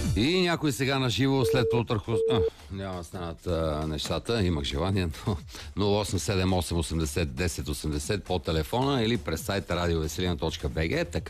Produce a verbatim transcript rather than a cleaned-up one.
И някой сега на живо след полутърху... А, няма да станат а, нещата, имах желание, но нула осем седем осем осемдесет десет осемдесет по телефона или през сайта радиовеселина точка бг. Така